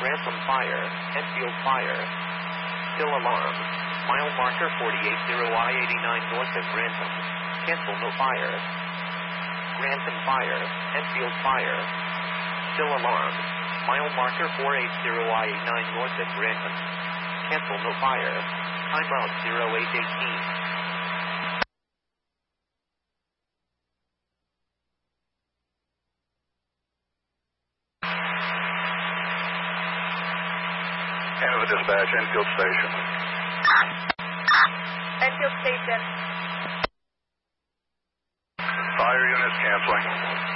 Ransom fire. Enfield fire. Still alarm. Mile marker 480I-89 north of Ransom. Cancel no fire. Ransom fire. Enfield fire. Still alarm. Mile marker 480I-89 north of Ransom. Cancel no fire. Timeout 0818. Canada Dispatch, Enfield Station. Enfield Station. Fire units canceling.